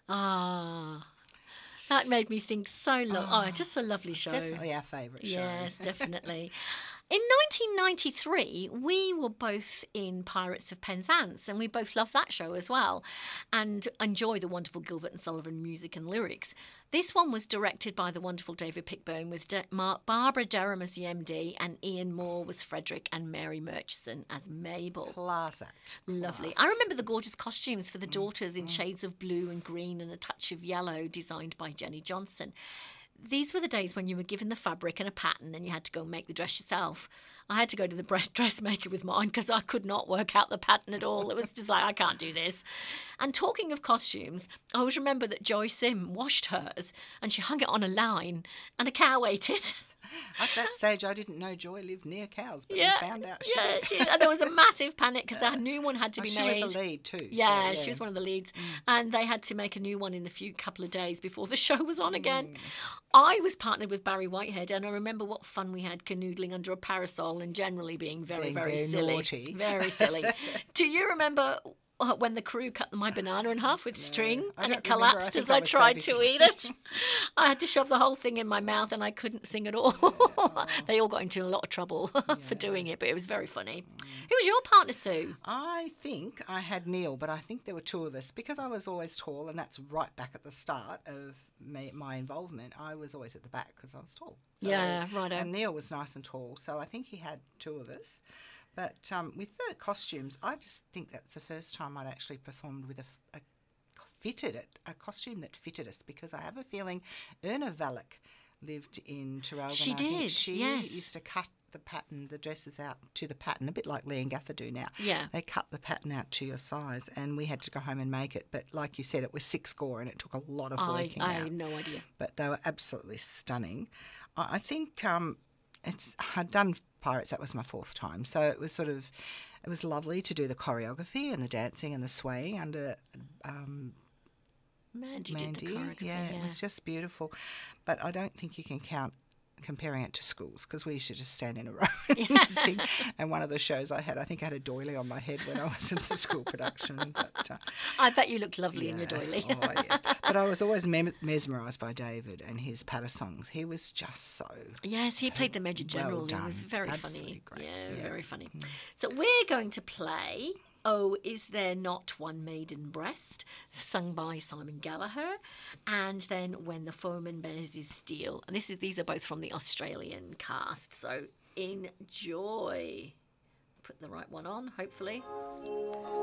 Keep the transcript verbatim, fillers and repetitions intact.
Ah, that made me think so lo- oh, just a lovely show. Definitely our favourite show. Yes, definitely. In nineteen ninety-three, we were both in Pirates of Penzance, and we both loved that show as well, and enjoy the wonderful Gilbert and Sullivan music and lyrics. This one was directed by the wonderful David Pickburn, with De- Mar- Barbara Durham as the M D, and Ian Moore was Frederick, and Mary Murchison as Mabel. Class act. Lovely. Class. I remember the gorgeous costumes for the daughters in shades of blue and green and a touch of yellow, designed by Jenny Johnson. These were the days when you were given the fabric and a pattern and you had to go and make the dress yourself. I had to go to the dressmaker with mine because I could not work out the pattern at all. It was just like, I can't do this. And talking of costumes, I always remember that Joy Sim washed hers and she hung it on a line and a cow ate it. At that stage, I didn't know Joy lived near cows, but Yeah, we found out she yeah, did. she, and there was a massive panic because a new one had to Oh, be she made. was the lead too. so, Yeah, she was one of the leads. And they had to make a new one in the few couple of days before the show was on again. I was partnered with Barry Whitehead, and I remember what fun we had canoodling under a parasol and generally being very, Being very, very silly. naughty. Very silly. Do you remember uh, when the crew cut my banana in half with string I and don't it remember. I collapsed think as I I was tried to eat babysitting. it? I had to shove the whole thing in my mouth and I couldn't sing at all. They all got into a lot of trouble for doing it, but it was very funny. Who was your partner, Sue? I think I had Neil, but I think there were two of us because I was always tall, and that's right back at the start of me, my involvement. I was always at the back because I was tall. So- Yeah, righto. And Neil was nice and tall, so I think he had two of us. But um, with the costumes, I just think that's the first time I'd actually performed with a, f- a fitted it, a costume that fitted us, because I have a feeling Erna Valak lived in Traralgon. She I think did, She yes. used to cut the pattern, the dresses out to the pattern, a bit like Lee and Gaffer do now. Yeah. They cut the pattern out to your size, and we had to go home and make it. But like you said, it was six score, and it took a lot of I, working I out. had no idea. But they were absolutely stunning. I I think um, it's I'd done Pirates. That was my fourth time, so it was sort of it was lovely to do the choreography and the dancing and the swaying under um, Mandy, Mandy. did the choreography. yeah, Yeah, it was just beautiful. But I don't think you can count comparing it to schools, because we used to just stand in a row and sing. And one of the shows I had, I think I had a doily on my head when I was in the school production. But uh, I bet you looked lovely in your yeah. doily. Oh, yeah. But I was always mem- mesmerised by David and his patter songs. He was just so Yes, he played the Major well General. He done. was very Absolutely funny. great. Yeah, Yeah. very funny. So we're going to play Oh, Is There Not One Maiden Breast, sung by Simon Gallagher, and then When the Foeman Bears His Steel. And this is these are both from the Australian cast, so enjoy. Put the right one on, hopefully.